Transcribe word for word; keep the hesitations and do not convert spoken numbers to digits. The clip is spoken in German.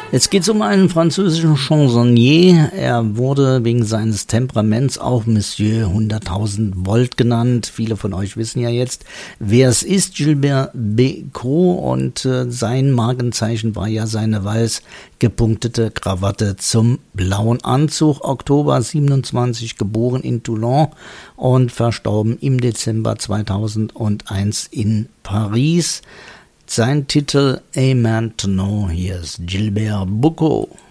Jetzt geht es um einen französischen Chansonnier. Er wurde wegen seines Temperaments auch Monsieur hunderttausend Volt genannt. Viele von euch wissen ja jetzt, wer es ist, Gilbert Bécaud. Und äh, sein Markenzeichen war ja seine weiß gepunktete Krawatte zum blauen Anzug. Oktober siebenundzwanzig, geboren in Toulon und verstorben im Dezember zweitausendeins in Paris. Sein Titel A Man to Know, hier ist Gilbert Bécaud.